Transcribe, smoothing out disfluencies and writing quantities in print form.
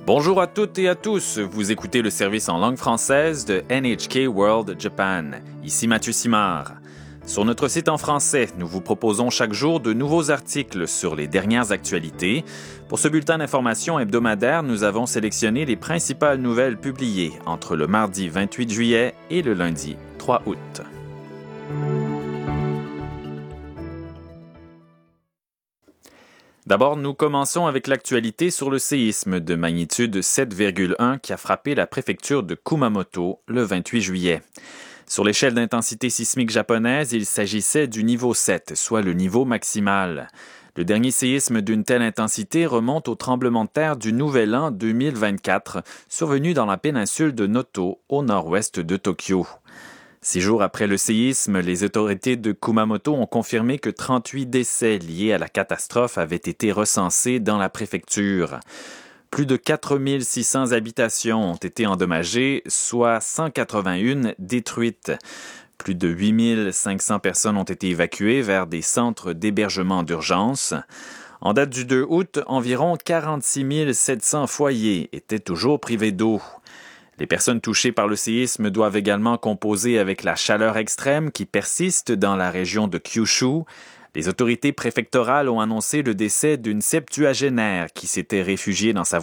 Bonjour à toutes et à tous, vous écoutez le service en langue française de NHK World Japan. Ici Mathieu Simard. Sur notre site en français, nous vous proposons chaque jour de nouveaux articles sur les dernières actualités. Pour ce bulletin d'information hebdomadaire, nous avons sélectionné les principales nouvelles publiées entre le mardi 28 juillet et le lundi 3 août. D'abord, nous commençons avec l'actualité sur le séisme de magnitude 7,1 qui a frappé la préfecture de Kumamoto le 28 juillet. Sur l'échelle d'intensité sismique japonaise, il s'agissait du niveau 7, soit le niveau maximal. Le dernier séisme d'une telle intensité remonte au tremblement de terre du Nouvel An 2024, survenu dans la péninsule de Noto, au nord-ouest de Tokyo. 6 jours après le séisme, les autorités de Kumamoto ont confirmé que 38 décès liés à la catastrophe avaient été recensés dans la préfecture. Plus de 4600 habitations ont été endommagées, soit 181 détruites. Plus de 8500 personnes ont été évacuées vers des centres d'hébergement d'urgence. En date du 2 août, environ 46 700 foyers étaient toujours privés d'eau. Les personnes touchées par le séisme doivent également composer avec la chaleur extrême qui persiste dans la région de Kyushu. Les autorités préfectorales ont annoncé le décès d'une septuagénaire qui s'était réfugiée dans sa